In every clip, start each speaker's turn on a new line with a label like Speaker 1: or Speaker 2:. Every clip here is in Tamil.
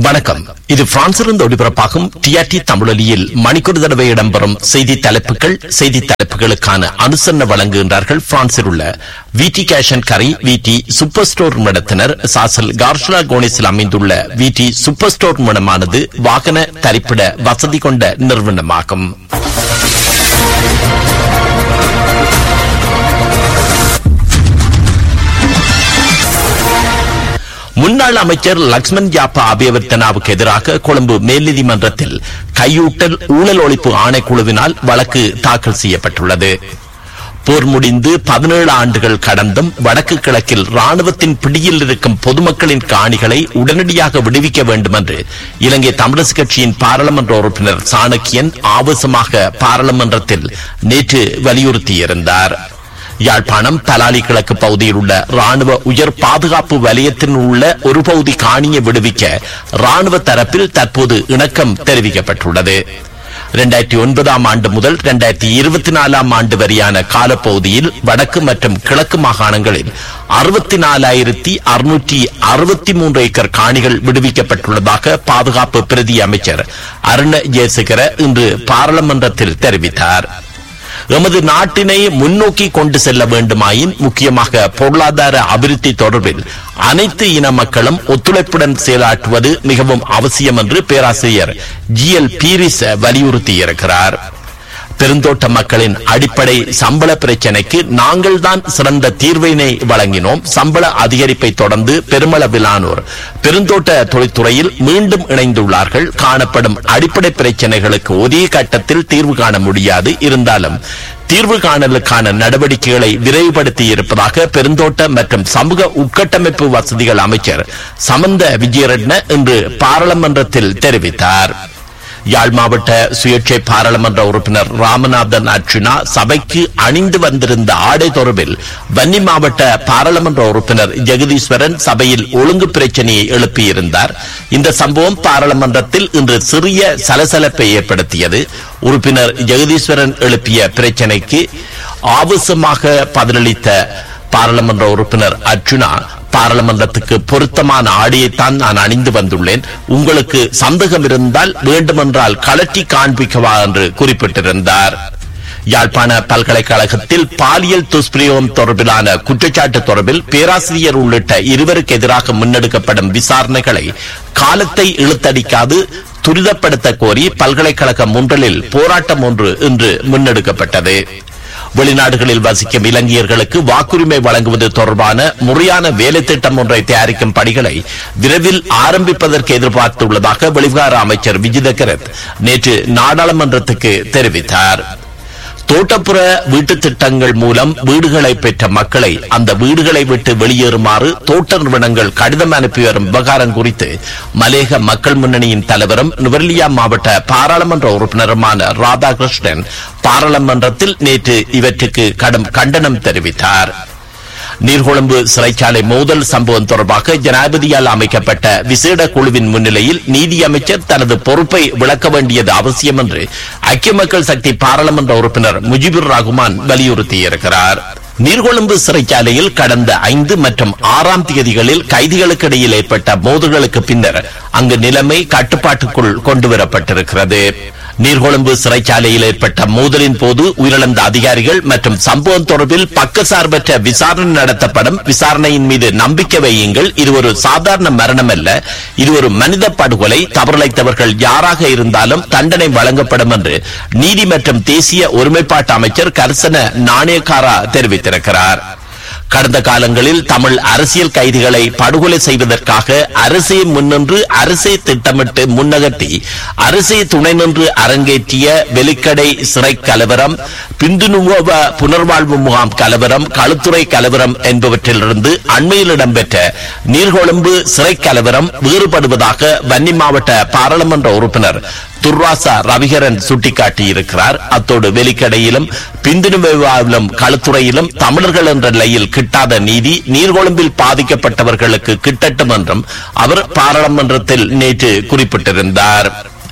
Speaker 1: வணக்கம். இது பிரான்சிலிருந்து ஒளிபரப்பாகும் டிஆர்டி தமிழொலியில் மணிக்கூர் தடவை இடம்பெறும் செய்தி தலைப்புகள். செய்தி தலைப்புகளுக்கான அனுசரணை வழங்குகின்றார்கள் பிரான்சில் உள்ள விடி கேஷ் அண்ட் கரி விடி சூப்பர் ஸ்டோர் நிறுவனத்தினர். சாசல் கார்ஷலா கோனிஸில் அமைந்துள்ள விடி சூப்பர் ஸ்டோர் நிறுவனமானது வாகன தரிப்பிட வசதி கொண்ட நிறுவனமாகும். முன்னாள் அமைச்சர் லக்ஷ்மன் யாப்பா அபேவர்த்தனாவுக்கு எதிராக கொழும்பு மேல் நீதிமன்றத்தில் கையூட்டல் ஊழல் ஒழிப்பு ஆணைக்குழுவினால் வழக்கு தாக்கல் செய்யப்பட்டுள்ளது. போர் முடிந்து 17 ஆண்டுகள் கடந்தும் வடக்கு கிழக்கில் ராணுவத்தின் பிடியில் இருக்கும் பொதுமக்களின் காணிகளை உடனடியாக விடுவிக்க வேண்டும் என்று இலங்கை தமிழரசு கட்சியின் பாராளுமன்ற உறுப்பினர் சாணக்கியன் ஆவேசமாக பாராளுமன்றத்தில் நேற்று வலியுறுத்தியிருந்தார். யாழ்ப்பாணம் பலாலி கிழக்கு பகுதியில் உள்ள ராணுவ உயர் பாதுகாப்பு வலயத்தில் உள்ள ஒரு பகுதி காணியை விடுவிக்க ராணுவ தரப்பில் தற்போது இணக்கம் தெரிவிக்கப்பட்டுள்ளது. 2009 ஆண்டு முதல் 2024 ஆண்டு வரையான காலப்பகுதியில் வடக்கு மற்றும் கிழக்கு மாகாணங்களில் 64,663 ஏக்கர் காணிகள் விடுவிக்கப்பட்டுள்ளதாக பாதுகாப்பு பிரதி அமைச்சர் அருண ஜெயசேகர இன்று பாராளுமன்றத்தில் தெரிவித்தார். எமது நாட்டினை முன்னோக்கி கொண்டு செல்ல வேண்டுமாயின் முக்கியமாக பொருளாதார அபிவிருத்தி தொடர்பில் அனைத்து இன மக்களும் ஒத்துழைப்புடன் செயலாற்றுவது மிகவும் அவசியம் என்று பேராசிரியர் GL பீரிஸ் வலியுறுத்தியிருக்கிறார். பெருந்தோட்ட மக்களின் அடிப்படை சம்பள பிரச்சினைக்கு நாங்கள் தான் சிறந்த தீர்வினை வழங்கினோம். சம்பள அதிகரிப்பை தொடர்ந்து பெருமளவிலானோர் பெருந்தோட்ட தொழில்துறையில் மீண்டும் இணைந்துள்ளார்கள். காணப்படும் அடிப்படை பிரச்சினைகளுக்கு ஒரே கட்டத்தில் தீர்வு காண முடியாது. இருந்தாலும் தீர்வு காணலுக்கான நடவடிக்கைகளை விரைவுபடுத்தி இருப்பதாக பெருந்தோட்ட மற்றும் சமூக உட்கட்டமைப்பு வசதிகள் அமைச்சர் சமந்த விஜயரட்ன இன்று பாராளுமன்றத்தில் தெரிவித்தார். யாழ் மாவட்ட சுயேட்சை பாராளுமன்ற உறுப்பினர் ராமநாதன் அர்ச்சுனா சபைக்கு அணிந்து வந்திருந்த ஆடை தொடர்பில் வன்னி மாவட்ட பாராளுமன்ற உறுப்பினர் ஜெகதீஸ்வரன் சபையில் ஒழுங்கு பிரச்சனையை எழுப்பியிருந்தார். இந்த சம்பவம் பாராளுமன்றத்தில் இன்று சிறிய சலசலப்பை ஏற்படுத்தியது. உறுப்பினர் ஜெகதீஸ்வரன் எழுப்பிய பிரச்சனைக்கு ஆவேசமாக பதிலளித்த பாராளுமன்ற உறுப்பினர் அர்ச்சுனா, பாராளுமன்றத்துக்கு பொருத்தமான ஆடையைத்தான் நான் அணிந்து வந்துள்ளேன். உங்களுக்கு சந்தேகம் இருந்தால் வேண்டுமென்றால் கலட்டி காண்பிக்கவா என்று குறிப்பிட்டிருந்தார். யாழ்ப்பாண பல்கலைக்கழகத்தில் பாலியல் துஷ்பிரயோகம் தொடர்பிலான குற்றச்சாட்டு தொடர்பில் பேராசிரியர் உள்ளிட்ட இருவருக்கு எதிராக முன்னெடுக்கப்படும் விசாரணைகளை காலத்தை இழுத்தடிக்காது துரிதப்படுத்த கோரி பல்கலைக்கழக முன்றலில் போராட்டம் ஒன்று இன்று முன்னெடுக்கப்பட்டது. வெளிநாடுகளில் வசிக்கும் இலங்கையர்களுக்கு வாக்குரிமை வழங்குவது தொடர்பான முறையான வேலை திட்டம் ஒன்றை தயாரிக்கும் பணிகளை விரைவில் ஆரம்பிப்பதற்கு எதிர்பார்த்துள்ளதாக வெளிவிவகார அமைச்சர் விஜித கரத் நேற்று நாடாளுமன்றத்துக்கு தெரிவித்தார். தோட்டப்புற வீட்டு திட்டங்கள் மூலம் வீடுகளை பெற்ற மக்களை அந்த வீடுகளை விட்டு வெளியேறுமாறு தோட்ட நிறுவனங்கள் கடிதம் அனுப்பி வரும் விவகாரம் குறித்து மலேக மக்கள் முன்னணியின் தலைவரும் நுவரெலியா மாவட்ட பாராளுமன்ற உறுப்பினருமான ராதாகிருஷ்ணன் பாராளுமன்றத்தில் நேற்று இவற்றுக்கு கடும் கண்டனம் தெரிவித்தார். நீர்கொழும்பு சிறைச்சாலை மோதல் சம்பவம் தொடர்பாக ஜனாதிபதியால் அமைக்கப்பட்ட விசேட குழுவின் முன்னிலையில் நீதி அமைச்சர் தனது பொறுப்பை விளக்க வேண்டியது அவசியம் என்று ஐக்கிய மக்கள் சக்தி பாராளுமன்ற உறுப்பினர் முஜிபுர் ரஹ்மான் வலியுறுத்தியிருக்கிறார். நீர்கொழும்பு சிறைச்சாலையில் கடந்த 5 மற்றும் 6 தேதிகளில் கைதிகளுக்கு இடையில் ஏற்பட்ட மோதல்களுக்கு பின்னர் அங்கு நிலைமை கட்டுப்பாட்டுக்குள் கொண்டுவரப்பட்டிருக்கிறது. நீர்கொழும்பு சிறைச்சாலையில் ஏற்பட்ட மோதலின் போது உயிரிழந்த அதிகாரிகள் மற்றும் சம்பவம் தொடர்பில் பக்கசார்பற்ற விசாரணை நடத்தப்படும். விசாரணையின் மீது நம்பிக்கை வையுங்கள். இது ஒரு சாதாரண மரணம் அல்ல, இது ஒரு மனித படுகொலை. தவறிழைத்தவர்கள் யாராக இருந்தாலும் தண்டனை வழங்கப்படும் என்று நீதி மற்றும் தேசிய ஒருமைப்பாட்டு அமைச்சர் கர்சன நாணயக்காரா தெரிவித்திருக்கிறார். கடந்த காலங்களில் தமிழ் அரசியல் கைதிகளை படுகொலை செய்வதற்காக அரசே முன்னின்று அரசே திட்டமிட்டு முன்னகர்த்தி அரசே துணை நின்று அரங்கேற்றிய வெலிக்கடை சிறை கலவரம், பிந்துனுவ புனர்வாழ்வு முகாம் கலவரம், களுத்துறை கலவரம் என்பவற்றிலிருந்து அண்மையில் இடம்பெற்ற நீர்கொழும்பு சிறை கலவரம் வேறுபடுவதாக வன்னி மாவட்ட பாராளுமன்ற உறுப்பினர் துர்ராசா ரவிகரன் சுட்டிக்காட்டியிருக்கிறார். அத்தோடு வெலிக்கடையிலும் பிந்துனுவிலும் களுத்துறையிலும் தமிழர்கள் என்ற நிலையில் கிட்டாத நீதி நீர்கொழும்பில் பாதிக்கப்பட்டவர்களுக்கு கிட்டட்டும் என்றும் அவர் பாராளுமன்றத்தில் நேற்று குறிப்பிட்டிருந்தார்.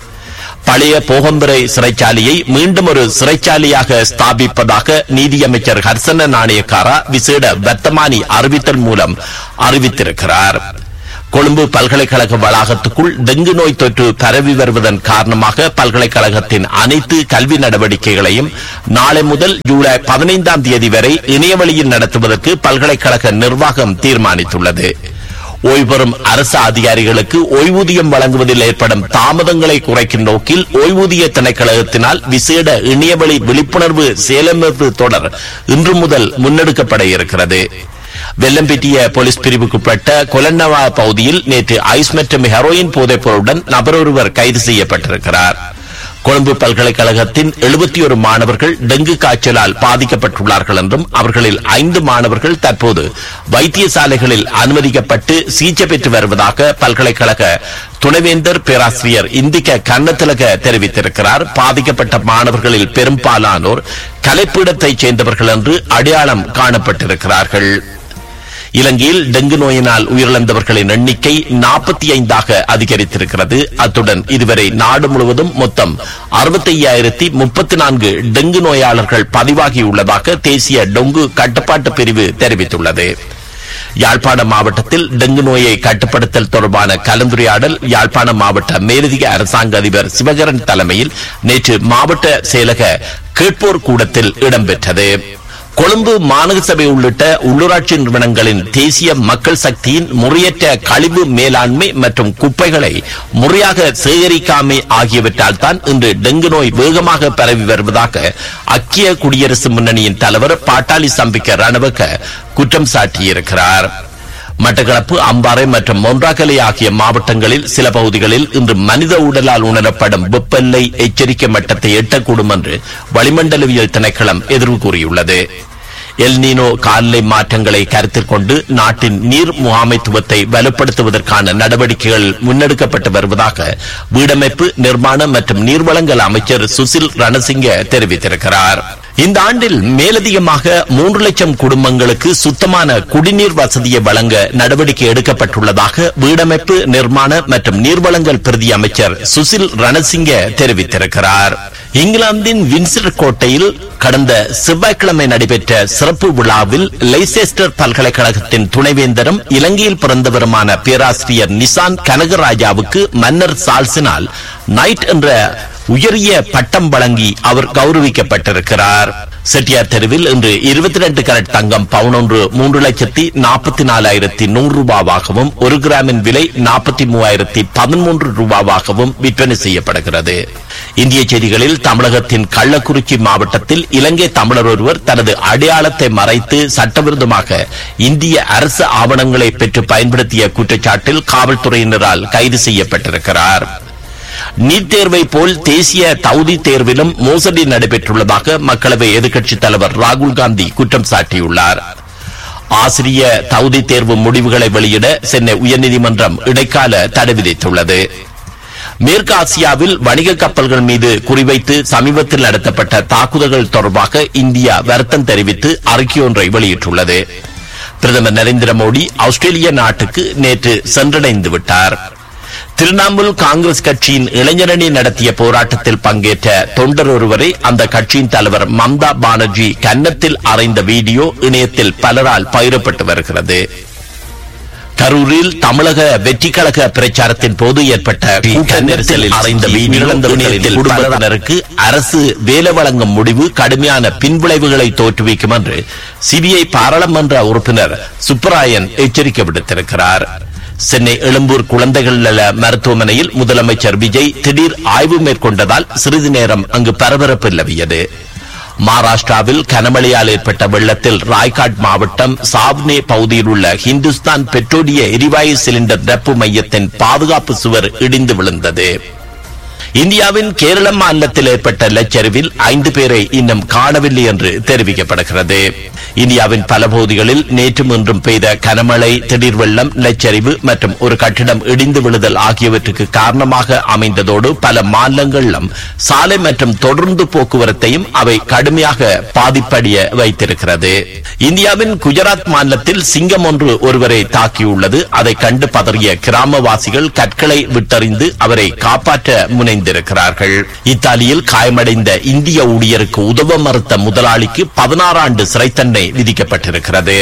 Speaker 1: பழைய போகம்பரை சிறைச்சாலையை மீண்டும் ஒரு சிறைச்சாலையாக ஸ்தாபிப்பதாக நீதியமைச்சர் கர்சன நாணயக்காரா விசேட வர்த்தமானி அறிவித்தல் மூலம் அறிவித்திருக்கிறார். கொழும்பு பல்கலைக்கழக வளாகத்துக்குள் டெங்கு நோய் தொற்று பரவி வருவதன் காரணமாக பல்கலைக்கழகத்தின் அனைத்து கல்வி நடவடிக்கைகளையும் நாளை முதல் ஜூலை 15ஆம் தேதி வரை இணையவழியில் நடத்துவதற்கு பல்கலைக்கழக நிர்வாகம் தீர்மானித்துள்ளது. ஓய்வு பெறும் அரசு அதிகாரிகளுக்கு ஓய்வூதியம் வழங்குவதில் ஏற்படும் தாமதங்களை குறைக்கும் நோக்கில் ஓய்வூதிய திணைக்களத்தினால் விசேட இணையவழி விழிப்புணர்வு செயலமைப்பு தொடர் இன்று முதல் முன்னெடுக்கப்பட இருக்கிறது. வெள்ளம்பெட்டிய போலீஸ் பிரிவுக்குட்பட்ட கொலன்னவா பகுதியில் நேற்று ஐஸ் மற்றும் ஹெரோயின் போதைப் பொருளுடன் நபர் ஒருவர் கைது செய்யப்பட்டிருக்கிறார். கொழும்பு பல்கலைக்கழகத்தின் 71 மாணவர்கள் டெங்கு காய்ச்சலால் பாதிக்கப்பட்டுள்ளார்கள் என்றும் அவர்களில் 5 மாணவர்கள் தற்போது வைத்தியசாலைகளில் அனுமதிக்கப்பட்டு சிகிச்சை பெற்று வருவதாக பல்கலைக்கழக துணைவேந்தர் பேராசிரியர் இந்திக்க கண்ணத்திலக தெரிவித்திருக்கிறார். பாதிக்கப்பட்ட மாணவர்களில் பெரும்பாலானோர் கலைப்பீடத்தைச் சேர்ந்தவர்கள் என்று அடையாளம் காணப்பட்டிருக்கிறார்கள். இலங்கையில் டெங்கு நோயினால் உயிரிழந்தவர்களின் எண்ணிக்கை 45ஆக அதிகரித்திருக்கிறது. அத்துடன் இதுவரை நாடு முழுவதும் மொத்தம் 65,034 டெங்கு நோயாளர்கள் பதிவாகியுள்ளதாக தேசிய டெங்கு கட்டுப்பாட்டு பிரிவு தெரிவித்துள்ளது. யாழ்ப்பாண மாவட்டத்தில் டெங்கு நோயை கட்டுப்படுத்தல் தொடர்பான கலந்துரையாடல் யாழ்ப்பாண மாவட்ட மேலதிக அரசாங்க அதிபர் சிவகரன் தலைமையில் நேற்று மாவட்ட செயலக கேட்போர் கூடத்தில் இடம்பெற்றது. கொழும்பு மாநகர சபை உள்ளிட்ட உள்ளூராட்சி நிறுவனங்களின் தேசிய மக்கள் சக்தியின் முறையற்ற கழிவு மேலாண்மை மற்றும் குப்பைகளை முறையாக சேகரிக்காமை ஆகியவற்றால் தான் இன்று டெங்கு நோய் வேகமாக பரவி வருவதாக ஐக்கிய குடியரசு முன்னணியின் தலைவர் பாட்டாளி சம்பிக்க ரணவக்க குற்றம் சாட்டியிருக்கிறார். மட்டக்களப்பு, அம்பாறை மற்றும் மொன்றாகலை ஆகிய மாவட்டங்களில் சில பகுதிகளில் இன்று மனித உடலால் உணரப்படும் வெப்பநிலை எச்சரிக்கை மட்டத்தை எட்டக்கூடும் என்று வளிமண்டலவியல் திணைக்களம் எதிர்வு கூறியுள்ளது. எல்னினோ காலநிலை மாற்றங்களை கருத்தில் கொண்டு நாட்டின் நீர் முகாமைத்துவத்தை வலுப்படுத்துவதற்கான நடவடிக்கைகள் முன்னெடுக்கப்பட்டு வருவதாக வீடமைப்பு, நிர்மாண மற்றும் நீர்வளங்கள் அமைச்சர் சுசில் ரணசிங்க தெரிவித்திருக்கிறார். இந்த ஆண்டில் மேலதிகமாக 3 லட்சம் குடும்பங்களுக்கு சுத்தமான குடிநீர் வசதியை வழங்க நடவடிக்கை எடுக்கப்பட்டுள்ளதாக வீடமைப்பு, நிர்மாண மற்றும் நீர்வளங்கள் பிரதி அமைச்சர் சுசில் ரணசிங்க தெரிவித்திருக்கிறார். இங்கிலாந்தின் வின்சர் கோட்டையில் கடந்த செவ்வாய்க்கிழமை நடைபெற்ற சிறப்பு விழாவில் லைசெஸ்டர் பல்கலைக்கழகத்தின் துணைவேந்தரும் இலங்கையில் பிறந்தவருமான பேராசிரியர் நிசான் கனகராஜாவுக்கு மன்னர் சார்ல்ஸினால் நைட் என்ற உயரிய பட்டம் வழங்கி அவர் கௌரவிக்கப்பட்டிருக்கிறார். செட்டியார் தெருவில் இன்று 22 கரட் தங்கம் பவுனொன்று 3,44,100 ரூபாவாகவும் 1 கிராமின் விலை 43,013 ரூபாவாகவும் விற்பனை செய்யப்படுகிறது. இந்திய செய்திகளில் தமிழகத்தின் கள்ளக்குறிச்சி மாவட்டத்தில் இலங்கை தமிழர் ஒருவர் தனது அடையாளத்தை மறைத்து சட்டவிரோதமாக இந்திய அரசு ஆவணங்களை பெற்று பயன்படுத்திய குற்றச்சாட்டில் காவல்துறையினரால் கைது செய்யப்பட்டிருக்கிறார். நீட் தேர்வை போல் தேசிய தகுதி தேர்விலும் மோசடி நடைபெற்றுள்ளதாக மக்களவை எதிர்க்கட்சித் தலைவர் ராகுல் காந்தி குற்றம் சாட்டியுள்ளார். ஆசிரிய தகுதி தேர்வு முடிவுகளை வெளியிட சென்னை உயர்நீதிமன்றம் இடைக்கால தடை விதித்துள்ளது. மேற்கு ஆசியாவில் வணிக கப்பல்கள் மீது குறிவைத்து சமீபத்தில் நடத்தப்பட்ட தாக்குதல்கள் தொடர்பாக இந்தியா வருத்தம் தெரிவித்து அறிக்கையொன்றை வெளியிட்டுள்ளது. பிரதமர் நரேந்திர மோடி ஆஸ்திரேலிய நாட்டுக்கு நேற்று சென்றடைந்து விட்டார். திரிணாமுல் காங்கிரஸ் கட்சியின் இளைஞரணி நடத்திய போராட்டத்தில் பங்கேற்ற தொண்டர் ஒருவரை அந்த கட்சியின் தலைவர் மம்தா பானர்ஜி கன்னத்தில் அறைந்த வீடியோ இணையத்தில் பலரால் பகிரப்பட்டு வருகிறது. கரூரில் தமிழக வெற்றி கழக பிரச்சாரத்தின் போது ஏற்பட்ட நெரிசலில் அறைந்த குடும்பத்தினருக்கு அரசு வேலை வழங்கும் முடிவு கடுமையான பின்விளைவுகளை தோற்றுவிக்கும் என்று சிபிஐ பாராளுமன்ற உறுப்பினர் சுப்பராயன் எச்சரிக்கை விடுத்திருக்கிறார். சென்னை எழும்பூர் குழந்தைகள் நல மருத்துவமனையில் முதலமைச்சர் விஜய் திடீர் ஆய்வு மேற்கொண்டதால் சிறிது நேரம் அங்கு பரபரப்பு நிலவியது. மகாராஷ்டிராவில் கனமழையால் ஏற்பட்ட வெள்ளத்தில் ராய்காட் மாவட்டம் சாவ்னே பகுதியில் உள்ள ஹிந்துஸ்தான் பெட்ரோலிய எரிவாயு சிலிண்டர் டெப்போ மையத்தின் பாதுகாப்பு சுவர் இடிந்து விழுந்தது. இந்தியாவின் கேரள மாநிலத்தில் ஏற்பட்ட நிலச்சரிவில் 5 பேரை இன்னும் காணவில்லை என்று தெரிவிக்கப்படுகிறது. இந்தியாவின் பல பகுதிகளில் நேற்றும் இன்றும் பெய்த கனமழை, திடீர் வெள்ளம், நிலச்சரிவு மற்றும் ஒரு கட்டிடம் இடிந்து விழுதல் ஆகியவற்றுக்கு காரணமாக அமைந்ததோடு பல மாநிலங்களிலும் சாலை மற்றும் தொடர்ந்து போக்குவரத்தையும் அவை கடுமையாக பாதிப்படைய வைத்திருக்கிறது. இந்தியாவின் குஜராத் மாநிலத்தில் சிங்கம் ஒன்று ஒருவரை தாக்கியுள்ளது. அதை கண்டு பதறிய கிராமவாசிகள் கற்களை விட்டறிந்து அவரை காப்பாற்ற முனைந்திருக்கிறார்கள். இத்தாலியில் காயமடைந்த இந்திய ஊழியருக்கு உதவ மறுத்த முதலாளிக்கு 16 ஆண்டு சிறை தண்டனை விதிக்கப்பட்டிருக்கிறது.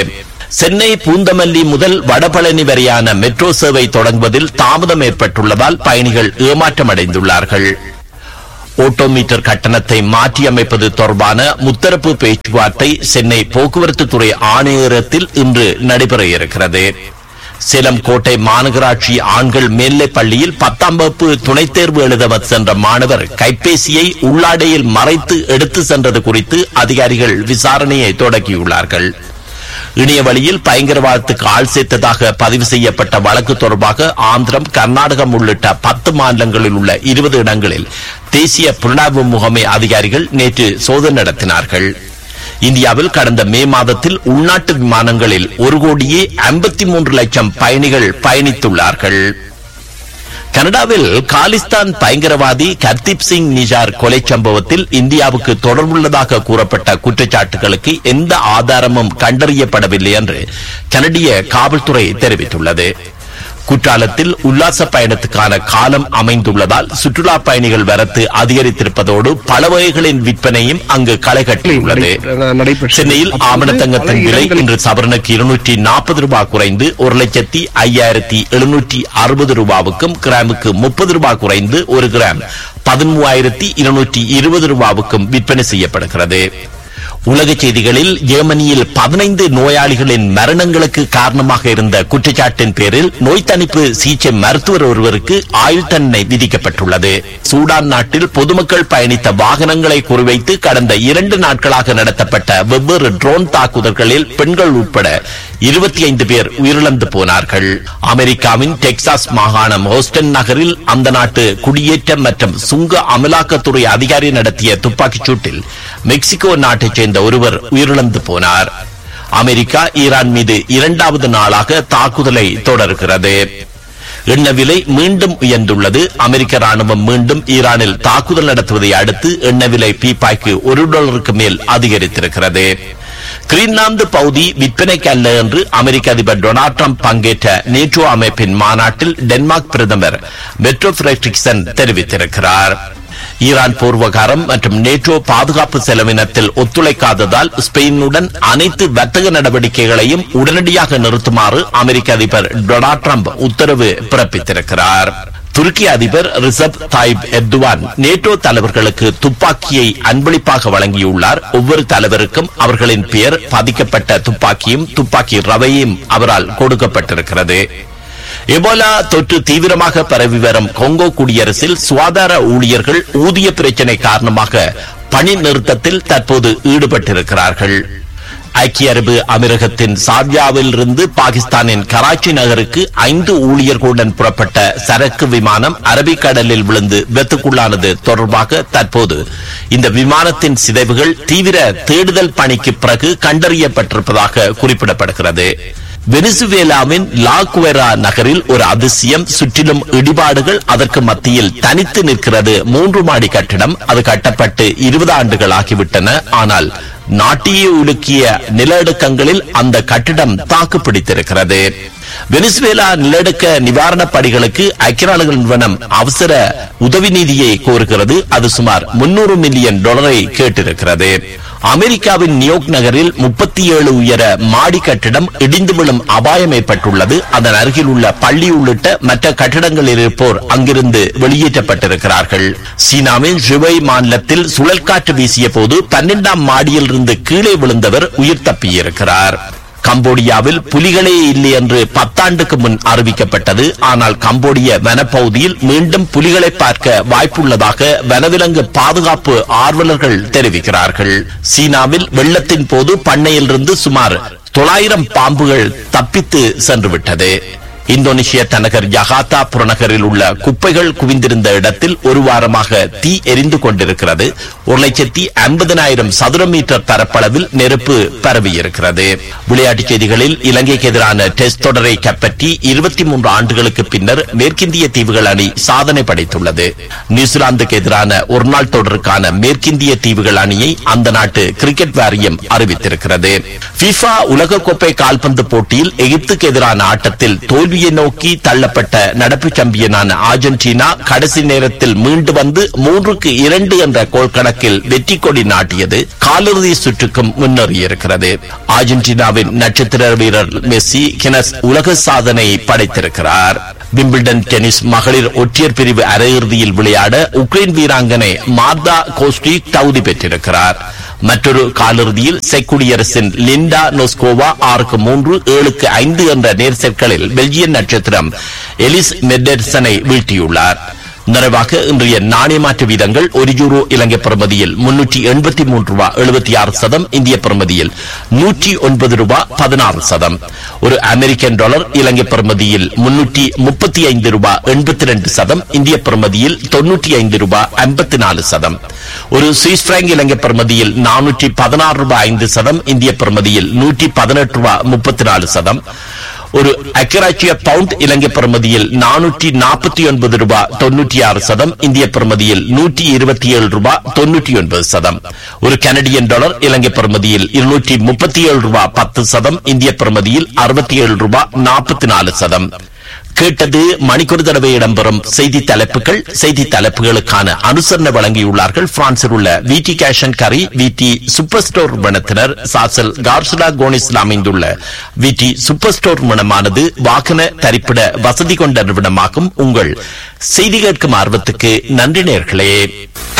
Speaker 1: சென்னை பூந்தமல்லி முதல் வடபழனி வரையான மெட்ரோ சேவை தொடங்குவதில் தாமதம் ஏற்பட்டுள்ளதால் பயணிகள் ஏமாற்றமடைந்துள்ளார்கள். ஓட்டோமீட்டர் கட்டணத்தை மாற்றியமைப்பது தொடர்பான முத்தரப்பு பேச்சுவார்த்தை சென்னை போக்குவரத்து துறை ஆணையரகத்தில் இன்று நடைபெற இருக்கிறது. சேலம் கோட்டை மாநகராட்சி ஆண்கள் மேல்நிலைப் பள்ளியில் 10ஆம் வகுப்பு துணைத் தேர்வு எழுத சென்ற மாணவர் கைபேசியை உள்ளாடையில் மறைத்து எடுத்து சென்றது குறித்து அதிகாரிகள் விசாரணையை தொடங்கியுள்ளார்கள். இணைய வழியில் பயங்கரவாதத்துக்கு ஆள் சேர்த்ததாக பதிவு செய்யப்பட்ட வழக்கு தொடர்பாக ஆந்திரம், கர்நாடகம் உள்ளிட்ட 10 மாநிலங்களில் உள்ள 20 இடங்களில் தேசிய புலனாய்வு முகமை அதிகாரிகள் நேற்று சோதனை நடத்தினார்கள். இந்தியாவில் கடந்த மே மாதத்தில் உள்நாட்டு விமானங்களில் 1,53,00,000 பயணிகள் பயணித்துள்ளார்கள். கனடாவில் காலிஸ்தான் பயங்கரவாதி கர்தீப் சிங் நிஜார் கொலை சம்பவத்தில் இந்தியாவுக்கு தொடர்புள்ளதாக கூறப்பட்ட குற்றச்சாட்டுகளுக்கு எந்த ஆதாரமும் கண்டறியப்படவில்லை என்று கனடிய காவல்துறை தெரிவித்துள்ளது. குற்றாலத்தில் உல்லாச பயணத்துக்கான காலம் அமைந்துள்ளதால் சுற்றுலா பயணிகள் வரத்து அதிகரித்திருப்பதோடு பல வகைகளின் விற்பனையும் அங்கு களை கட்டியுள்ளது. சென்னையில் ஆமணத்தங்கத்தின் விலை இன்று சவரனுக்கு 240 ரூபாய் குறைந்து 1,05,760 ரூபாவுக்கும், கிராமுக்கு 30 ரூபாய் குறைந்து 1 கிராம் 13,220 ரூபாவுக்கும் விற்பனை செய்யப்படுகிறது. உலக செய்திகளில் ஜெர்மனியில் 15 நோயாளிகளின் மரணங்களுக்கு காரணமாக இருந்த குற்றச்சாட்டின் பேரில் நோய் தணிப்பு சிகிச்சை மருத்துவர் ஒருவருக்கு ஆயுள் தண்டனை விதிக்கப்பட்டுள்ளது. சூடான் நாட்டில் பொதுமக்கள் பயணித்த வாகனங்களை குறிவைத்து கடந்த 2 நாட்களாக நடத்தப்பட்ட வெவ்வேறு ட்ரோன் தாக்குதல்களில் பெண்கள் உட்பட 25 பேர் உயிரிழந்து போனார்கள். அமெரிக்காவின் டெக்சாஸ் மாகாணம் ஹோஸ்டன் நகரில் அந்த நாட்டு குடியேற்றம் மற்றும் சுங்க அமலாக்கத்துறை அதிகாரி நடத்திய துப்பாக்கிச் சூட்டில் மெக்சிகோ நாட்டைச் சேர்ந்த ஒருவர் உயிரிழந்து போனார். அமெரிக்கா ஈரான் மீது 2வது நாளாக தாக்குதலை தொடர்கிறது. எண்ணெய் விலை மீண்டும் உயர்ந்துள்ளது. அமெரிக்க ராணுவம் மீண்டும் ஈரானில் தாக்குதல் நடத்துவதை அடுத்து எண்ணெய் விலை பீப்பாய்க்கு $1 மேல் அதிகரித்திருக்கிறது. கிரீன்லாந்து பகுதி விற்பனைக்கு அல்ல என்று அமெரிக்க அதிபர் டொனால்ட் ட்ரம்ப் பங்கேற்ற நேட்டோ அமைப்பின் மாநாட்டில் டென்மார்க் பிரதமர் மெட்ரோ ஃபிரெட்ரிக்சன் தெரிவித்திருக்கிறார். ஈரான் போர்வகாரம் மற்றும் நேட்டோ பாதுகாப்பு செலவினத்தில் ஒத்துழைக்காததால் ஸ்பெயினுடன் அனைத்து வர்த்தக நடவடிக்கைகளையும் உடனடியாக நிறுத்துமாறு அமெரிக்க அதிபர் டொனால்ட் ட்ரம்ப் உத்தரவு பிறப்பித்திருக்கிறார். துருக்கி அதிபர் ரிசப் தாயிப் எர்துவான் நேட்டோ தலைவர்களுக்கு துப்பாக்கியை அன்பளிப்பாக வழங்கியுள்ளார். ஒவ்வொரு தலைவருக்கும் அவர்களின் பெயர் பதிக்கப்பட்ட துப்பாக்கியும் துப்பாக்கி ரவையும் அவரால் கொடுக்கப்பட்டிருக்கிறது. எபோலா தொற்று தீவிரமாக பரவி வரும் கொங்கோ குடியரசில் சுகாதார ஊழியர்கள் ஊதிய பிரச்சினை காரணமாக பணி நிறுத்தத்தில் தற்போது ஈடுபட்டிருக்கிறார்கள். ஐக்கிய அரபு அமீரகத்தின் சார்ஜாவில் இருந்து பாகிஸ்தானின் கராச்சி நகருக்கு 5 ஊழியர்களுடன் புறப்பட்ட சரக்கு விமானம் அரபிக்கடலில் விழுந்து விபத்துக்குள்ளானது தொடர்பாக தற்போது இந்த விமானத்தின் சிதைவுகள் தீவிர தேடுதல் பணிக்கு பிறகு கண்டறியப்பட்டிருப்பதாக குறிப்பிடப்படுகிறது. வெனிசுவேலாவின் லாகுவேரா நகரில் ஒரு அதிசயம், சுற்றிலும் இடிபாடுகள், அதற்கு மத்தியில் தனித்து நிற்கிறது 3 மாடி கட்டிடம். அது கட்டப்பட்டு 20 ஆண்டுகள் ஆகிவிட்டன. ஆனால் நாட்டியே உலுக்கிய நிலநடுக்கங்களில் அந்த கட்டிடம் தாக்கு பிடித்திருக்கிறது. வெனிசுவேலா நிலநடுக்க நிவாரணப் பணிகளுக்கு ஐக்கிய நாடுகள் நிறுவனம் அவசர உதவி நிதியை கோருகிறது. அது சுமார் $300 மில்லியன் கேட்டிருக்கிறது. அமெரிக்காவின் நியூயார்க் நகரில் 37 உயர மாடி கட்டிடம் இடிந்து விழும் அபாயம் ஏற்பட்டுள்ளது. அதன் அருகில் உள்ள பள்ளி உள்ளிட்ட மற்ற கட்டிடங்களில் இருப்போர் அங்கிருந்து வெளியேற்றப்பட்டிருக்கிறார்கள். சீனாவின் ஜுவை மாநிலத்தில் சுழல் காற்று வீசிய போது 12ஆம் மாடியில் இருந்து கீழே விழுந்தவர் உயிர் தப்பியிருக்கிறார். கம்போடியாவில் புலிகளே இல்லை என்று 10 ஆண்டுக்கு முன் அறிவிக்கப்பட்டது. ஆனால் கம்போடிய வனப்பகுதியில் மீண்டும் புலிகளை பார்க்க வாய்ப்புள்ளதாக வனவிலங்கு பாதுகாப்பு ஆர்வலர்கள் தெரிவிக்கிறார்கள். சீனாவில் வெள்ளத்தின் போது பண்ணையிலிருந்து சுமார் 900 பாம்புகள் தப்பித்து சென்றுவிட்டது. இந்தோனேஷிய தலைநகர் ஜகார்த்தா புறநகரில் உள்ள குப்பைகள் குவிந்திருந்த இடத்தில் ஒரு வாரமாக தீ எரிந்து கொண்டிருக்கிறது. 1,50,000 சதுர மீட்டர் பரப்பளவில் நெருப்பு பரவியிருக்கிறது. விளையாட்டுச் செய்திகளில் இலங்கைக்கு எதிரான டெஸ்ட் தொடரை கைப்பற்றி 23 ஆண்டுகளுக்கு பின்னர் மேற்கிந்திய தீவுகள் அணி சாதனை படைத்துள்ளது. நியூசிலாந்துக்கு எதிரான ஒருநாள் தொடருக்கான மேற்கிந்திய தீவுகள் அணியை அந்த நாட்டு கிரிக்கெட் வாரியம் அறிவித்திருக்கிறது. FIFA உலகக்கோப்பை கால்பந்து போட்டியில் எகிப்துக்கு எதிரான ஆட்டத்தில் தோல்வி தோல்வியை நோக்கி தள்ளப்பட்ட நடப்பு சாம்பியனான அர்ஜென்டினா கடைசி நேரத்தில் மீண்டு வந்து 3-2 என்ற கோல் கணக்கில் வெற்றி கொடி நாட்டியது காலிறுதி சுற்றுக்கும் முன்னேறியிருக்கிறது. அர்ஜென்டினாவின் நட்சத்திர வீரர் மெஸ்ஸி கினஸ் உலக சாதனை படைத்திருக்கிறார். விம்பிள்டன் டென்னிஸ் மகளிர் ஒற்றையர் பிரிவு அரையிறுதியில் விளையாட உக்ரைன் வீராங்கனை மார்தா கோஸ்டிக் தகுதி பெற்றிருக்கிறார். மற்றொரு காலிறுதியில் செக் குடியரசின் லிண்டா நோஸ்கோவா 6-3, 7-5 என்ற நேர் செட்களில் பெல்ஜியன் நட்சத்திரம் எலிஸ் மெர்டென்சனை வீழ்த்தியுள்ளார். நிறைவாக இன்றைய நாணய மாற்று வீதங்கள்: ஒரு யூரோ இலங்கை பிரமதியில் $383.76, இந்திய பிரமதியில் $109.16. ஒரு அமெரிக்கன் டாலர் இலங்கை பிரமதியில் $335.82, இந்திய பிரமதியில் $95.54. ஒரு சுவிஸ் பிராங்க் இலங்கை பிரமதியில் $416.05, இந்திய பிரமதியில் $118.34. ஒரு அக்கராச்சிய பவுண்ட் இலங்கை பிரமதியில் $449.96, இந்திய பிரமதியில் $127.99. ஒரு கனடியன் டாலர் இலங்கை பிரமதியில் $237.10, இந்திய பிரமதியில் $67.44. கேட்டது மணிக்கொரு தடவை இடம்பெறும் செய்தி தலைப்புகள். செய்தி தலைப்புகளுக்கான அனுசரணை வழங்கியுள்ளார்கள் பிரான்சில் உள்ள விடி கேஷ் அண்ட் கரி விடி சூப்பர் ஸ்டோர் நிறுவனத்தினர். சாசல் கார்சுலா கோனிஸ்ல அமைந்துள்ள விடி சூப்பர் ஸ்டோர் நிறுவனமானது வாகன தரிப்பிட வசதி கொண்ட நிறுவனமாகும். உங்கள் செய்தி கேட்கும் ஆர்வத்துக்கு நன்றி நேயர்களே.